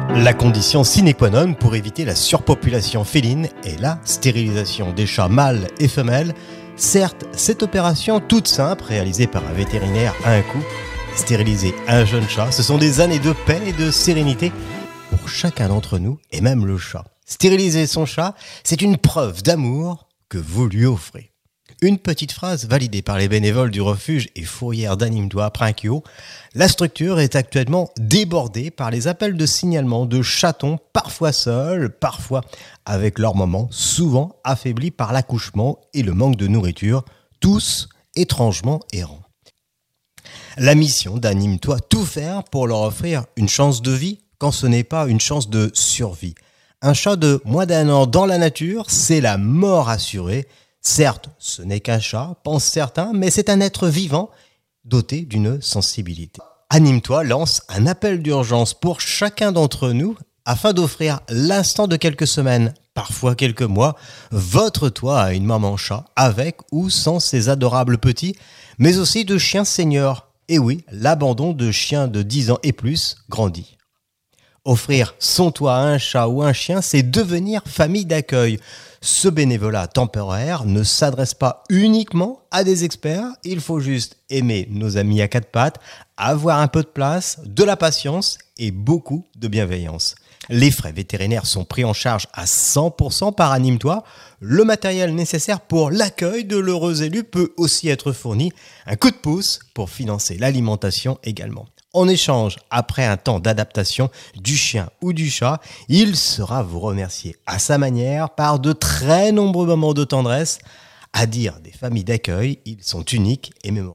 La condition sine qua non pour éviter la surpopulation féline est la stérilisation des chats mâles et femelles. Certes, cette opération toute simple, réalisée par un vétérinaire à un coup, stériliser un jeune chat, ce sont des années de paix et de sérénité pour chacun d'entre nous et même le chat. Stériliser son chat, c'est une preuve d'amour que vous lui offrez. Une petite phrase validée par les bénévoles du refuge et fourrière d'Anime-toi à Princio. La structure est actuellement débordée par les appels de signalement de chatons, parfois seuls, parfois avec leur maman, souvent affaiblis par l'accouchement et le manque de nourriture, tous étrangement errants. La mission d'Anime-toi, tout faire pour leur offrir une chance de vie quand ce n'est pas une chance de survie. Un chat de moins d'1 an dans la nature, c'est la mort assurée. Certes, ce n'est qu'un chat, pensent certains, mais c'est un être vivant, doté d'une sensibilité. Anime-toi lance un appel d'urgence pour chacun d'entre nous afin d'offrir l'instant de quelques semaines, parfois quelques mois, votre toit à une maman chat, avec ou sans ses adorables petits, mais aussi de chiens seniors. Et oui, l'abandon de chiens de 10 ans et plus grandit. Offrir son toit à un chat ou un chien, c'est devenir famille d'accueil. Ce bénévolat temporaire ne s'adresse pas uniquement à des experts, il faut juste aimer nos amis à 4 pattes, avoir un peu de place, de la patience et beaucoup de bienveillance. Les frais vétérinaires sont pris en charge à 100% par Anime-toi. Le matériel nécessaire pour l'accueil de l'heureux élu peut aussi être fourni. Un coup de pouce pour financer l'alimentation également. En échange, après un temps d'adaptation du chien ou du chat, il sera vous remercier à sa manière par de très nombreux moments de tendresse. À dire des familles d'accueil, ils sont uniques et mémorables.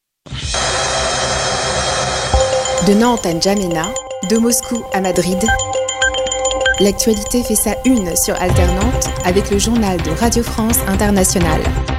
De Nantes à N'Djamena, de Moscou à Madrid, l'actualité fait sa une sur Alternante avec le journal de Radio France Internationale.